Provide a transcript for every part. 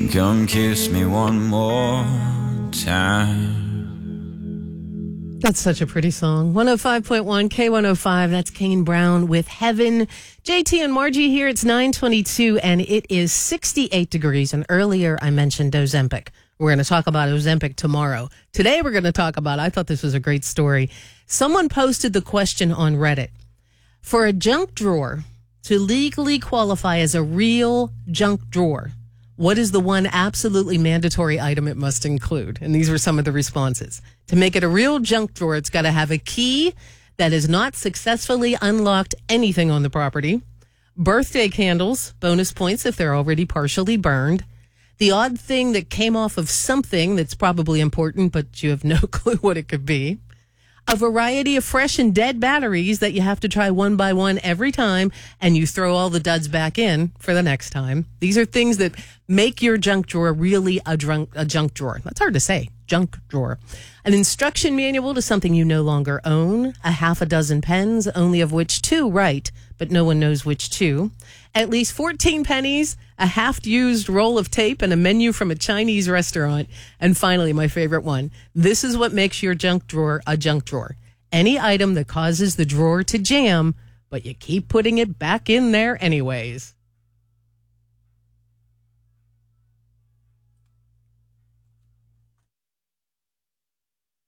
Come kiss me one more time. That's such a pretty song. 105.1 K105. That's Kane Brown with Heaven. JT and Margie here. It's 9:22 and it is 68 degrees. And earlier I mentioned Ozempic. We're going to talk about Ozempic tomorrow. Today we're going to talk about, I thought this was a great story. Someone posted the question on Reddit. For a junk drawer to legally qualify as a real junk drawer, what is the one absolutely mandatory item it must include? And these were some of the responses. To make it a real junk drawer, it's got to have a key that has not successfully unlocked anything on the property, birthday candles, bonus points if they're already partially burned, the odd thing that came off of something that's probably important, but you have no clue what it could be, a variety of fresh and dead batteries that you have to try one by one every time, and you throw all the duds back in for the next time. These are things that make your junk drawer really a junk drawer. That's hard to say. Junk drawer. An instruction manual to something you no longer own, a half a dozen pens, only of which 2 write, but no one knows which 2, at least 14 pennies, a half-used roll of tape, and a menu from a Chinese restaurant. And finally, my favorite one. This is what makes your junk drawer a junk drawer. Any item that causes the drawer to jam, but you keep putting it back in there anyways.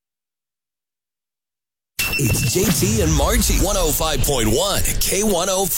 It's JT and Margie, 105.1 K105.